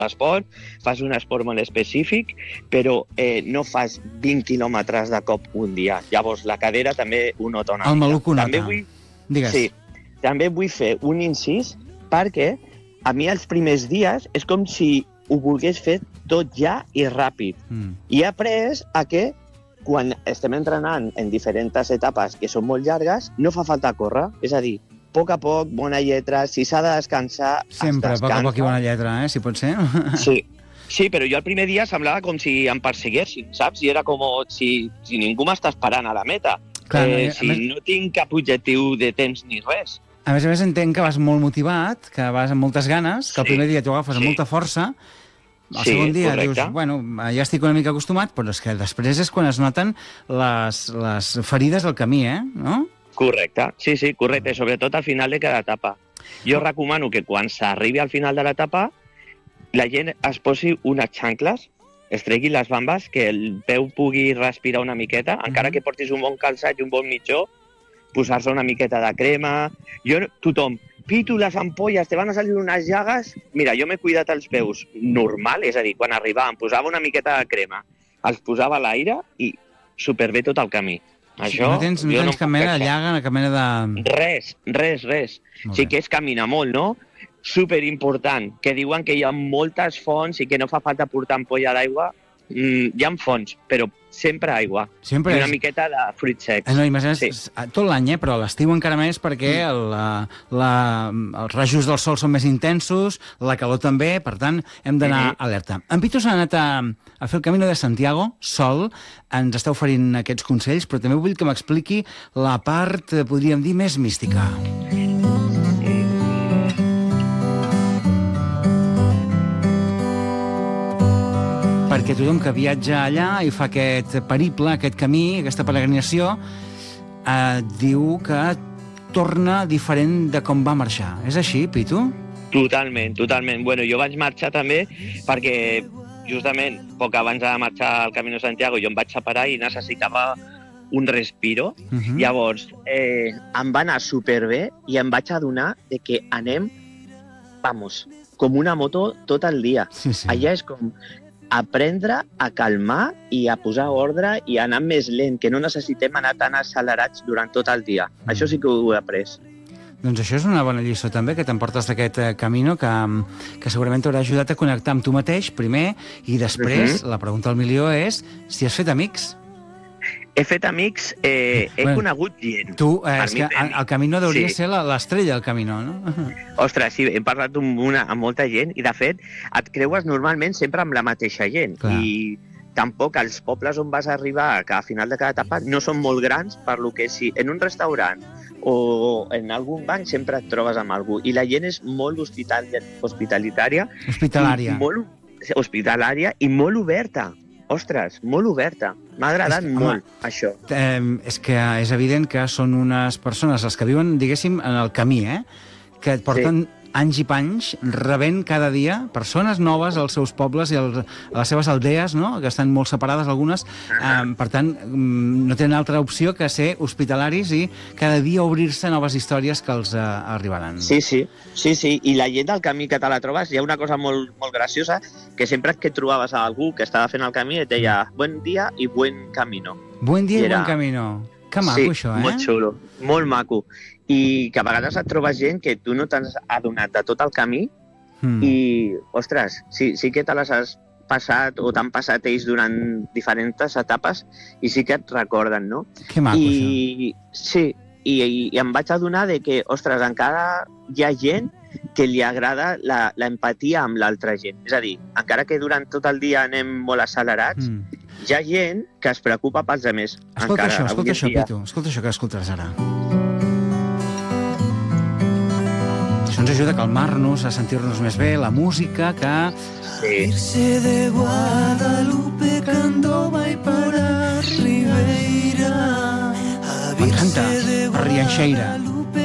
l'esport, fas un esport molt específic, però no fas 20 quilòmetres de cop un dia. Llavors, la cadera també ho nota una mica. El maluc ho nota. Digues. Sí, també vull fer un incís perquè a mi els primers dies és com si ho volgués fer tot ja i ràpid. I he après a que quan estem entrenant en diferents etapes que són molt llargues, no fa falta córrer. És a dir, a poc, bona lletra, si s'ha de descansar, sempre, es descansa. a poc i bona lletra, si pot ser. Sí, però jo el primer dia semblava com si em persiguessin, saps? I era com si ningú m'està esperant a la meta. Clar, no tinc cap objectiu de temps ni res. A més, entenc que vas molt motivat, que vas amb moltes ganes, que el primer dia t'ho agafes amb molta força. El segon dia dius, bueno, ja estic una mica acostumat, però és que després és quan es noten les ferides del camí, no? Correcte, sí, correcte, sobretot al final de cada etapa. Jo recomano que quan s'arribi al final de l'etapa la gent es posi unes xancles, es tregui les bambes, que el peu pugui respirar una miqueta, encara que portis un bon calçat i un bon mitjó, posar-se una miqueta de crema. Tothom, Pitu, les ampolles, te van a salir unes llagues. Mira, jo m'he cuidat els peus normal, és a dir, quan arribava em posava una miqueta de crema, els posava a l'aire i superbé tot el camí. Això, no tens cap mena de llaga, cap mena de... Res. Sí que és caminar molt, no? Superimportant, que diuen que hi ha moltes fonts i que no fa falta portar ampolla d'aigua. Hi ha fonts, però sempre aigua. Sempre i una miqueta de fruits secs. No, imagina't, tot l'any, però l'estiu encara més perquè els rajos del sol són més intensos, la calor també, per tant, hem d'anar alerta. En Pitu s'ha anat a fer el Camino de Santiago, sol, ens està oferint aquests consells, però també vull que m'expliqui la part, podríem dir, més mística. Perquè tothom que viatja allà i fa aquest periple, aquest camí, aquesta peregrinació, diu que torna diferent de com va marxar. És així, Pitu? Totalment. Bueno, jo vaig marxar també perquè justament poc abans de marxar al Camino de Santiago jo em vaig separar i necessitava un respiro. Llavors, em va anar superbé i em vaig adonar que anem, com una moto tot el dia. Allà és com aprendre a calmar i a posar ordre i a anar més lent, que no necessitem anar tan accelerats durant tot el dia. Això sí que ho he après. Doncs això és una bona lliçó també, que t'emportes d'aquest camino, que segurament t'haurà ajudat a connectar amb tu mateix, primer, i després la pregunta al milió és si has fet amics. He fet amics, he conegut gent. Tu, és que el Camino hauria de ser l'estrella del Camino, no? Ostres, sí, he parlat amb molta gent i, de fet, et creues normalment sempre amb la mateixa gent. I tampoc els pobles on vas arribar a final de cada etapa no són molt grans, per lo que si en un restaurant o en algun banc sempre et trobes amb algú. I la gent és molt hospitalària i molt oberta. Ostres, molt oberta. M'ha agradat molt, això. És que és evident que són unes persones, les que viuen, diguéssim, en el camí, que porten anys i panys rebent cada dia persones noves als seus pobles i a les seves aldees, no?, que estan molt separades algunes. Per tant, no tenen altra opció que ser hospitalaris i cada dia obrir-se noves històries que els arribaran. Sí. I la gent del camí que te la trobes, hi ha una cosa molt graciosa, que sempre que trobaves a algú que estava fent el camí et deia buen dia i buen camino. Buen dia i buen camino. Que maco, això, molt xulo, molt maco. I que a vegades et trobes gent que tu no t'has adonat de tot el camí i, ostres, sí que te les has passat o t'han passat ells durant diferents etapes i sí que et recorden, no? Que maco, això. Sí, i em vaig adonar que, ostres, encara hi ha gent que li agrada l'empatia amb l'altra gent. És a dir, encara que durant tot el dia anem molt accelerats, hi ha gent que es preocupa pels altres. Escolta això, Pitu, escolta això que escoltaràs ara. Això ens ajuda a calmar-nos, a sentir-nos més bé, la música que... Irse de Guadalupe Candova y para Ribeira. M'encanta, Rianxeira.